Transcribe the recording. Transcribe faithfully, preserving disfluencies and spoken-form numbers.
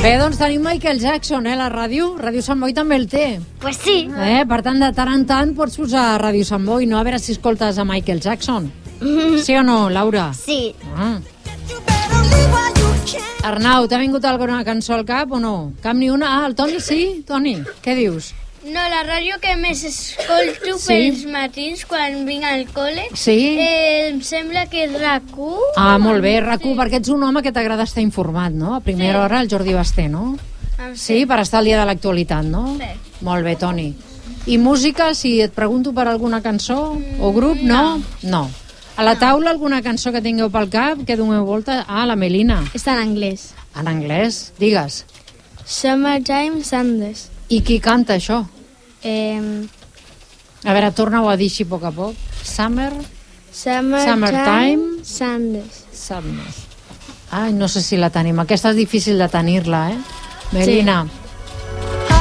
Bé, doncs tenim Michael Jackson, eh, la ràdio. Ràdio Sant Boi també el té. Pues sí. Eh, per tant, de tant en tant pots posar Ràdio Sant Boi, no? A veure si escoltes a Michael Jackson. Sí o no, Laura? Sí. Ah. Arnau, t'ha vingut alguna cançó al cap o no? Cap ni una? Ah, el Toni sí? Toni, què dius? No, la ràdio que més escolto Sí? pels matins quan vinc al col·le, Sí? eh, em sembla que és RAC1. Ah, molt bé, RAC1, perquè ets un home que t'agrada estar informat, no? A primera Sí. hora el Jordi Basté, no? Em Sí, per estar al dia de l'actualitat, no? Sí. Molt bé, Toni. I música, si et pregunto per alguna cançó o grup, no? No. A la taula alguna cançó que tingueu pel cap, que doneu volta? Ah, la Melina. Està en anglès. En anglès, digues. Summertime Sundays. I qui canta això? Eh, A veure, torna-ho a dir així a poc a poc. Summer, Summertime, Summertime. Sundays. Sadness. Ai, no sé si la tenim. Aquesta és difícil de tenir-la, eh? Melina. Sí.